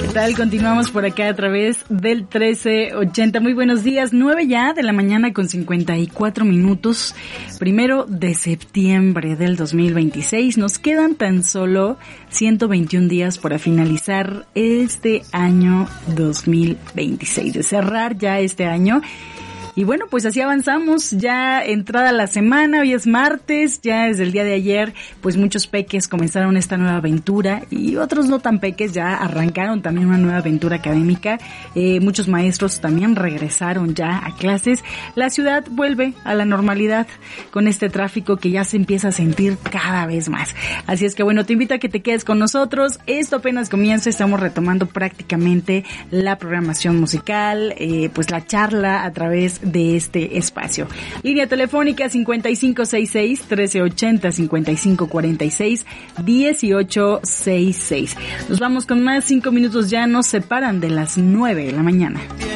tal? Continuamos por acá a través del 1380. Muy buenos días, 9 ya de la mañana con 54 minutos. 1 de septiembre del 2026. Nos quedan tan solo 121 días para finalizar este año 2026. De cerrar ya este año. Y bueno, pues así avanzamos, ya entrada la semana, hoy es martes, ya desde el día de ayer, pues muchos peques comenzaron esta nueva aventura y otros no tan peques ya arrancaron también una nueva aventura académica, muchos maestros también regresaron ya a clases, la ciudad vuelve a la normalidad con este tráfico que ya se empieza a sentir cada vez más. Así es que bueno, te invito a que te quedes con nosotros, esto apenas comienza, estamos retomando prácticamente la programación musical, pues la charla a través de este espacio. Línea telefónica 5566-1380, 5546-1866. Nos vamos con más, 5 minutos ya nos separan de las 9 de la mañana.